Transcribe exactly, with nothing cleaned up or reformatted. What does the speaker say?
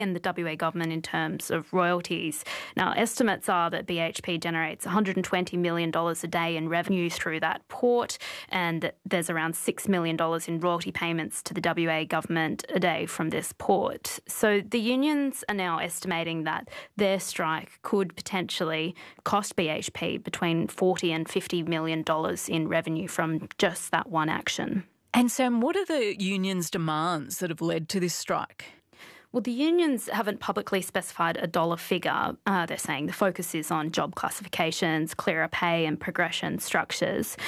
in the W A government in terms of royalties. Now, estimates are that B H P generates one hundred twenty million dollars a day in revenue through that port, and that there's around six million dollars in royalty payments to the W A government a day from this port. So the unions are now estimating that their strike could potentially cost B H P between forty and fifty million dollars in revenue from just that one action. And Sam, what are the union's demands that have led to this strike? Well, the unions haven't publicly specified a dollar figure. Uh, they're saying the focus is on job classifications, clearer pay and progression structures.